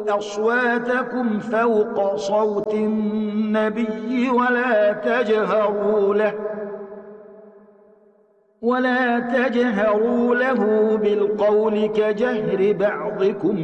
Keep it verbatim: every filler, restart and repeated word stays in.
أصواتكم فوق صوت النبي ولا تجهروا له ولا تجهروا له بالقول كجهر بعضكم